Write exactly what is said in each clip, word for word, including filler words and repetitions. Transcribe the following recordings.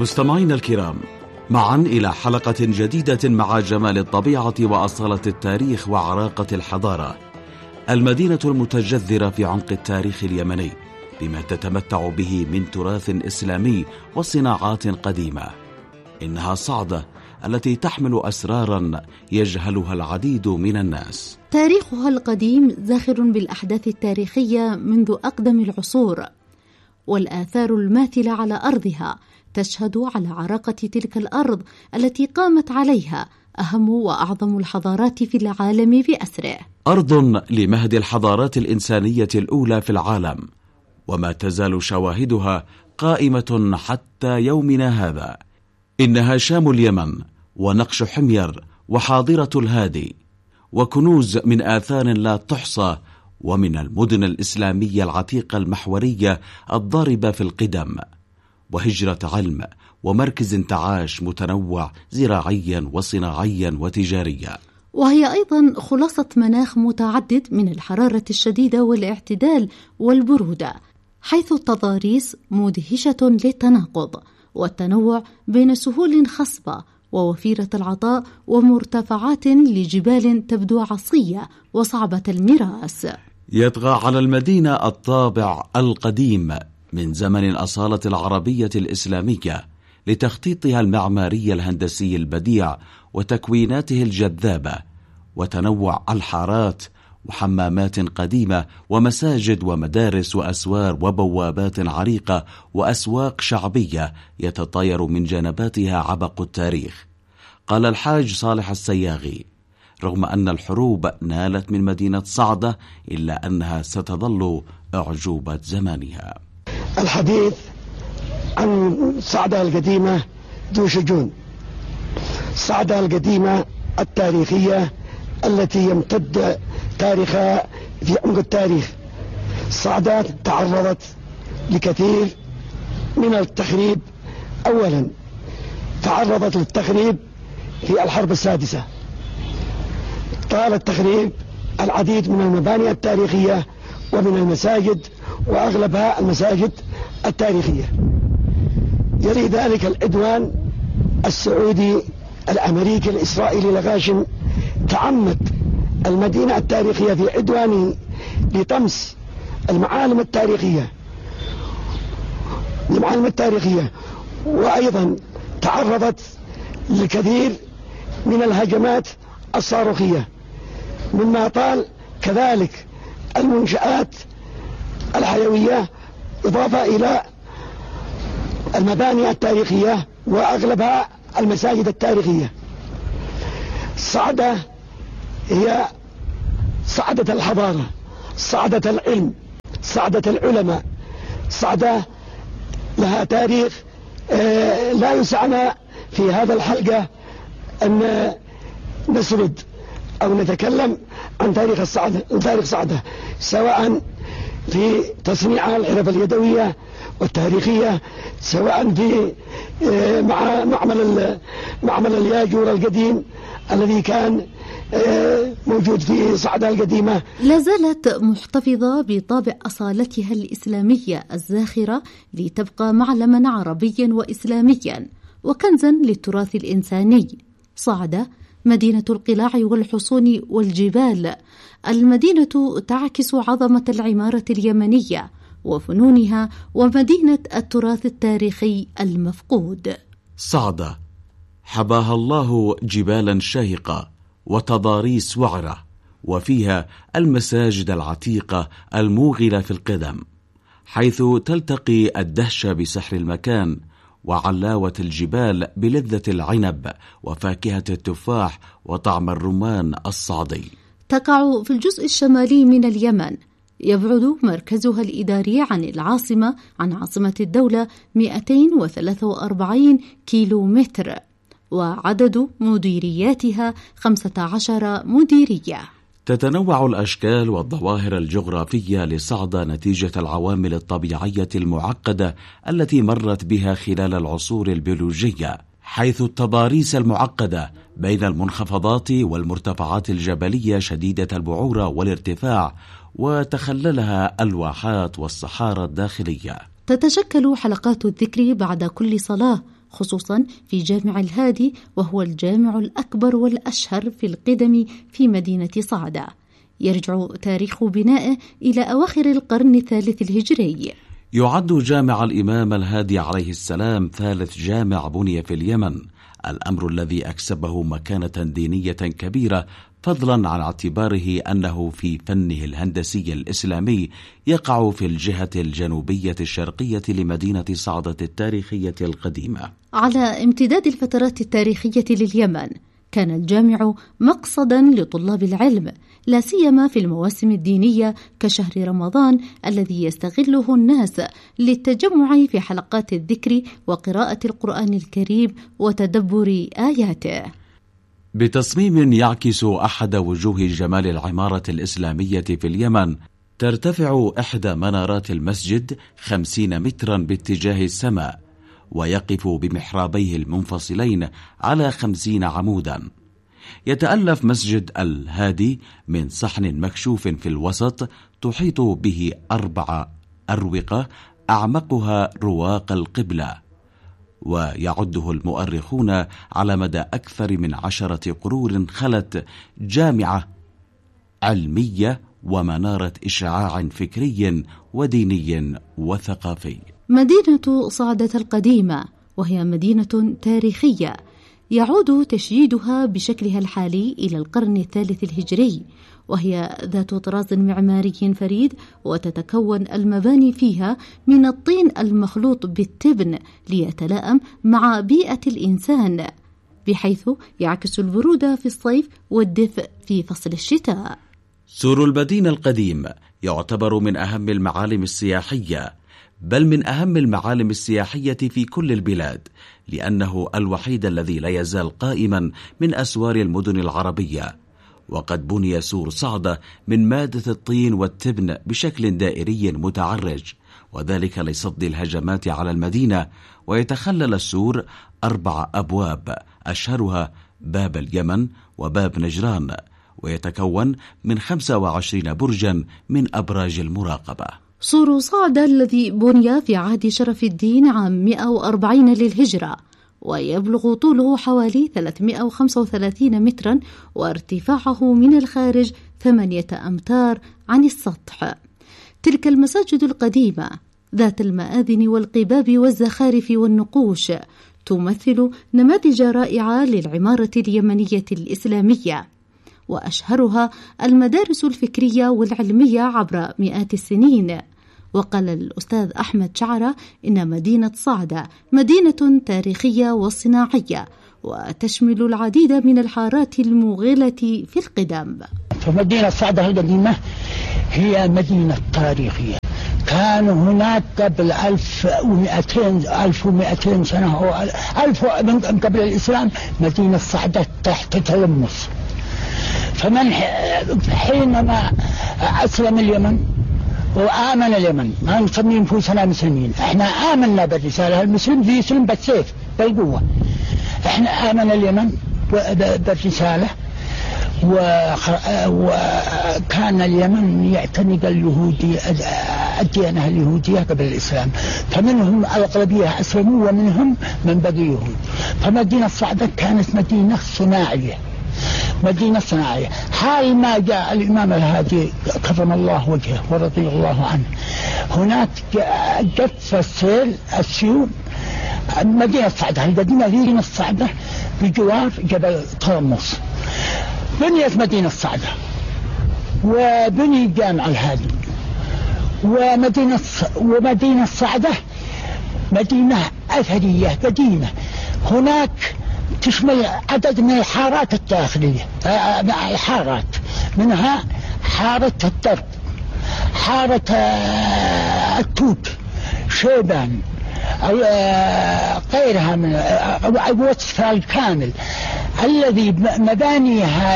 مستمعينا الكرام، معا إلى حلقة جديدة مع جمال الطبيعة وأصالة التاريخ وعراقة الحضارة. المدينة المتجذرة في عمق التاريخ اليمني بما تتمتع به من تراث إسلامي وصناعات قديمة. إنها صعدة التي تحمل أسرارا يجهلها العديد من الناس. تاريخها القديم زاخر بالأحداث التاريخية منذ أقدم العصور، والآثار الماثلة على أرضها تشهد على عراقة تلك الأرض التي قامت عليها أهم وأعظم الحضارات في العالم بأسره. أرض لمهد الحضارات الإنسانية الأولى في العالم، وما تزال شواهدها قائمة حتى يومنا هذا. إنها شام اليمن ونقش حمير وحاضرة الهادي، وكنوز من آثار لا تحصى، ومن المدن الإسلامية العتيقة المحورية الضاربة في القدم، وهجرة علم ومركز انتعاش متنوع زراعيا وصناعيا وتجاريا. وهي أيضا خلاصة مناخ متعدد من الحرارة الشديدة والاعتدال والبرودة، حيث التضاريس مدهشة للتناقض والتنوع بين سهول خصبة ووفيرة العطاء ومرتفعات لجبال تبدو عصية وصعبة المراس. يطغى على المدينة الطابع القديم من زمن الأصالة العربية الإسلامية لتخطيطها المعماري الهندسي البديع وتكويناته الجذابة، وتنوع الحارات وحمامات قديمة ومساجد ومدارس وأسوار وبوابات عريقة وأسواق شعبية يتطاير من جنباتها عبق التاريخ. قال الحاج صالح السياغي: رغم أن الحروب نالت من مدينة صعدة إلا أنها ستظل أعجوبة زمانها. الحديث عن صعدة القديمة ذو شجون، صعدة القديمة التاريخية التي يمتد تاريخها في عمق التاريخ. صعدة تعرضت لكثير من التخريب. أولا تعرضت للتخريب في الحرب السادسة، طال التخريب العديد من المباني التاريخية ومن المساجد، وأغلبها المساجد التاريخية. يلي ذلك العدوان السعودي الأمريكي الإسرائيلي لغاشم تعمد المدينة التاريخية في عدوانه لطمس المعالم التاريخية المعالم التاريخية وأيضا تعرضت لكثير من الهجمات الصاروخية، مما طال كذلك المنشآت الحيوية، إضافة إلى المباني التاريخية وأغلبها المساجد التاريخية. صعدة هي صعدة الحضارة، صعدة العلم، صعدة العلماء، صعدة لها تاريخ آه لا يسعنا في هذا الحلقة أن نسرد أو نتكلم عن تاريخ الصعدة تاريخ صعدة، سواء في تصنيع الحرف اليدوية والتاريخية، سواء في مع معمل معمل الياجور القديم الذي كان موجود في صعدة القديمة. لا زالت محتفظة بطابع أصالتها الإسلامية الزاخرة لتبقى معلما عربيا وإسلاميا وكنزا للتراث الإنساني. صعدة مدينة القلاع والحصون والجبال، المدينة تعكس عظمة العمارة اليمنية وفنونها ومدينة التراث التاريخي المفقود. صعدة حباها الله جبالا شاهقة وتضاريس وعرة، وفيها المساجد العتيقة الموغلة في القدم، حيث تلتقي الدهشة بسحر المكان وعلاوة الجبال بلذة العنب وفاكهة التفاح وطعم الرمان الصعدي. تقع في الجزء الشمالي من اليمن، يبعد مركزها الإداري عن العاصمة عن عاصمة الدولة مئتين وثلاثة وأربعين كيلو متر، وعدد مديرياتها خمسة عشر مديرية. تتنوع الأشكال والظواهر الجغرافية لصعدة نتيجة العوامل الطبيعية المعقدة التي مرت بها خلال العصور البيولوجية، حيث التضاريس المعقدة بين المنخفضات والمرتفعات الجبلية شديدة البعورة والارتفاع، وتخللها الواحات والصحارى الداخلية. تتشكل حلقات الذكر بعد كل صلاة خصوصا في جامع الهادي، وهو الجامع الأكبر والأشهر في القدم في مدينة صعدة. يرجع تاريخ بنائه إلى أواخر القرن الثالث الهجري. يعد جامع الإمام الهادي عليه السلام ثالث جامع بني في اليمن، الأمر الذي أكسبه مكانة دينية كبيرة، فضلا عن اعتباره أنه في فنه الهندسي الإسلامي يقع في الجهة الجنوبية الشرقية لمدينة صعدة التاريخية القديمة. على امتداد الفترات التاريخية لليمن، كان الجامع مقصدا لطلاب العلم، لا سيما في المواسم الدينية كشهر رمضان الذي يستغله الناس للتجمع في حلقات الذكر وقراءة القرآن الكريم وتدبر آياته. بتصميم يعكس أحد وجوه جمال العمارة الإسلامية في اليمن، ترتفع إحدى منارات المسجد خمسين مترا باتجاه السماء، ويقف بمحرابيه المنفصلين على خمسين عمودا. يتألف مسجد الهادي من صحن مكشوف في الوسط تحيط به أربع أروقة أعمقها رواق القبلة، ويعده المؤرخون على مدى أكثر من عشرة قرون خلت جامعة علمية ومنارة إشعاع فكري وديني وثقافي. مدينة صعدة القديمة، وهي مدينة تاريخية يعود تشييدها بشكلها الحالي إلى القرن الثالث الهجري، وهي ذات طراز معماري فريد، وتتكون المباني فيها من الطين المخلوط بالتبن ليتلائم مع بيئة الإنسان، بحيث يعكس البرودة في الصيف والدفء في فصل الشتاء. سور المدينة القديم يعتبر من أهم المعالم السياحية، بل من أهم المعالم السياحية في كل البلاد، لأنه الوحيد الذي لا يزال قائما من أسوار المدن العربية. وقد بني سور صعدة من مادة الطين والتبن بشكل دائري متعرج، وذلك لصد الهجمات على المدينة. ويتخلل السور أربع أبواب، أشهرها باب اليمن وباب نجران، ويتكون من خمسة وعشرين برجا من أبراج المراقبة. سور صعدة الذي بني في عهد شرف الدين عام مئة وأربعين للهجرة، ويبلغ طوله حوالي ثلاثمئة وخمسة وثلاثين مترا، وارتفاعه من الخارج ثمانية أمتار عن السطح. تلك المساجد القديمة ذات المآذن والقباب والزخارف والنقوش تمثل نماذج رائعة للعمارة اليمنية الإسلامية، وأشهرها المدارس الفكرية والعلمية عبر مئات السنين. وقال الأستاذ أحمد شعرة إن مدينة صعدة مدينة تاريخية وصناعية، وتشمل العديد من الحارات الموغلة في القدم. فمدينة صعدة القديمة هي مدينة تاريخية، كان هناك قبل ألف ومئتين ألف ومئتين سنة أو ألف من قبل الإسلام مدينة صعدة تحت تلمس. فمن حينما أسلم اليمن وآمن اليمن، ما نسمي نفوسنا مسلمين، احنا آمنا بالرسالة، المسلم يسلم بالسيف بالقوة، احنا آمن اليمن بالرسالة، وكان اليمن يعتنق اليهودي الديانة اليهودية قبل الإسلام، فمنهم الأغلبية أسلموا ومنهم من بقي يهود. فمدينة صعدة كانت مدينة صناعية، مدينة صناعية. حال ما جاء الإمام الهادي كرم الله وجهه ورضي الله عنه، هناك جف السيل السيول مدينة صعدة القديمة، مدينة صعدة بجوار جبل طرمس. بنيت مدينة صعدة وبني جامع الهادي، ومدينة ومدينة صعدة مدينة أثرية قديمة، هناك تشمل عدد من الحارات الداخلية، الحارات منها حارة الدرب، حارة التوت، شيبان، غيرها من الوصف الكامل الذي مبانيها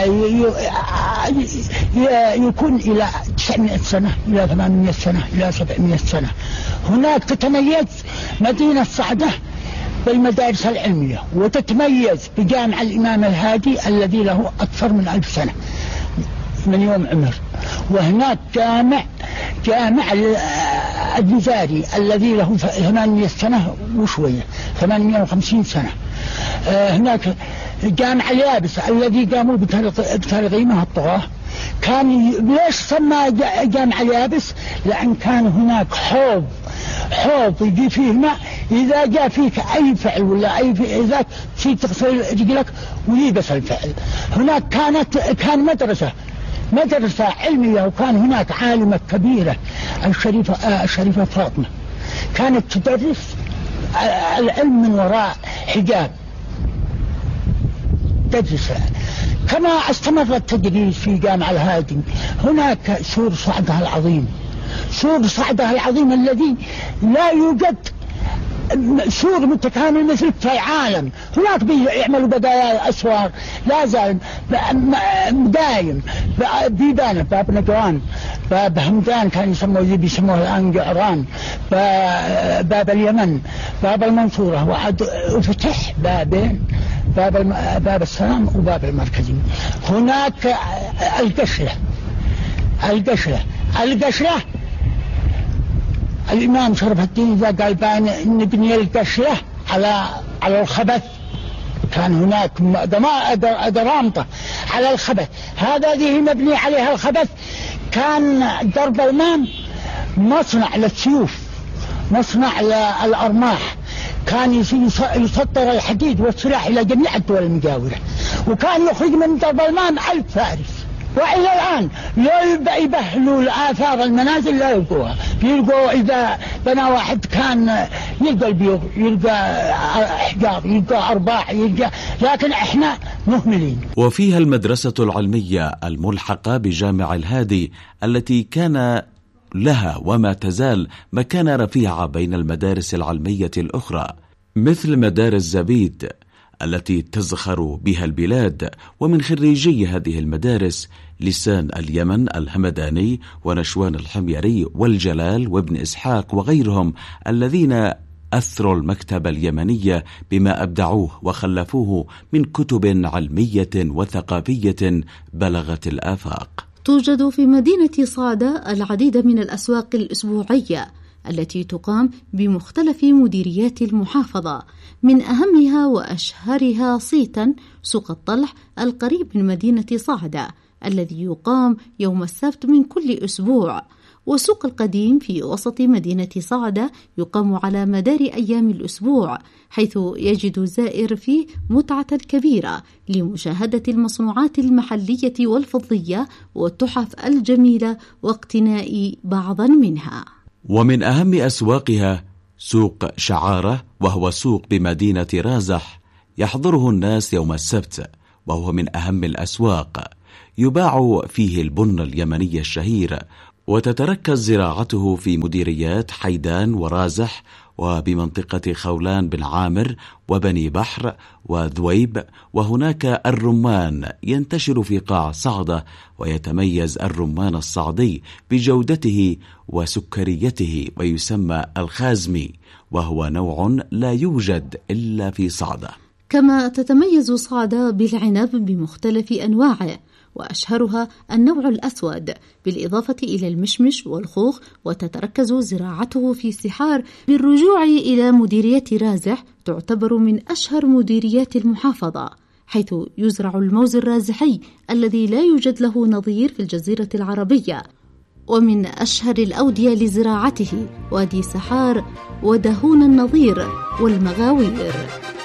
يكون إلى تسعمائة سنة إلى ثمانمائة سنة إلى سبعمائة سنة. هناك تتميز مدينة صعدة بالمدارس العلمية، وتتميز بجامع الإمام الهادي الذي له أكثر من ألف سنة من يوم عمر. وهناك جامع جامع الجزاري الذي له ثمانمائة سنة وشوية، ثمانمائة وخمسين سنة. هناك جامع اليابس الذي قاموا بترغيمه الطغاة. كان ليش سمى جامع اليابس؟ لأن كان هناك حوض حوض يجي فيه ماء، إذا جاء فيك أي فعل ولا أي فعل إذا تشي تغسل رجلك ويبس الفعل. هناك كانت كان مدرسة مدرسة علمية، وكان هناك عالمة كبيرة الشريفة الشريفة فاطمة، كانت تدرس العلم من وراء حجاب تدرسها. كما استمر التدريس في جامع الهادي. هناك سور صعدة العظيم، سور صعدة العظيم الذي لا يوجد سور متكامل مثل في العالم. هناك بيعملوا بقايا أسوار لا زال دايم، بيبان باب نجران، باب همدان كان يسموه اللي بيسموه الآن جعران، باب اليمن، باب المنصورة، وعد فتح بابين، باب باب السلام وباب المركزي. هناك القشرة القشرة القشرة الإمام شرف الدين إذا قال بان نبني القشرة على على الخبث، كان هناك درامطة على الخبث، هذا ذي مبني عليها الخبث. كان درب المام مصنع للسيوف، مصنع للأرماح، كان يصدر الحديد والسلاح إلى جميع الدول المجاورة، وكان يخرج من درب المام ألف فارس. وإلى الآن لا يبهلوا الآثار المنازل، لا يلقوها، يلقوا إذا بنى واحد كان يلقى البيوت، يلقى أحجار، يلقى أرباح، يلقى، لكن إحنا مهملين. وفيها المدرسة العلمية الملحقة بجامع الهادي التي كان لها وما تزال مكانة رفيعة بين المدارس العلمية الأخرى، مثل مدارس زبيد التي تزخر بها البلاد. ومن خريجي هذه المدارس لسان اليمن الهمداني ونشوان الحميري والجلال وابن إسحاق وغيرهم الذين أثروا المكتب اليمنية بما أبدعوه وخلفوه من كتب علمية وثقافية بلغت الآفاق. توجد في مدينة صعدة العديد من الأسواق الأسبوعية التي تقام بمختلف مديريات المحافظة، من أهمها وأشهرها صيتا سوق الطلح القريب من مدينة صعدة الذي يقام يوم السبت من كل أسبوع، وسوق القديم في وسط مدينة صعدة يقام على مدار أيام الأسبوع، حيث يجد الزائر فيه متعة كبيرة لمشاهدة المصنوعات المحلية والفضية والتحف الجميلة واقتناء بعض منها. ومن أهم أسواقها سوق شعارة، وهو سوق بمدينة رازح يحضره الناس يوم السبت، وهو من أهم الأسواق. يباع فيه البن اليمني الشهير، وتتركز زراعته في مديريات حيدان ورازح، وبمنطقة خولان بن عامر وبني بحر وذويب. وهناك الرمان ينتشر في قاع صعدة، ويتميز الرمان الصعدي بجودته وسكريته، ويسمى الخازمي، وهو نوع لا يوجد إلا في صعدة. كما تتميز صعدة بالعنب بمختلف أنواعه، وأشهرها النوع الأسود، بالإضافة إلى المشمش والخوخ، وتتركز زراعته في سحار. بالرجوع إلى مديرية رازح تعتبر من أشهر مديريات المحافظة، حيث يزرع الموز الرازحي الذي لا يوجد له نظير في الجزيرة العربية. ومن أشهر الأودية لزراعته وادي سحار ودهون النظير والمغاوير.